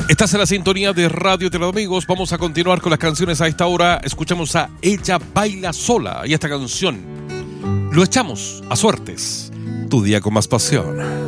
Estás en la sintonía de Radio Teleamigos. Vamos a continuar con las canciones a esta hora. Escuchamos a Ella Baila Sola y esta canción Lo Echamos a Suertes, tu día con más pasión.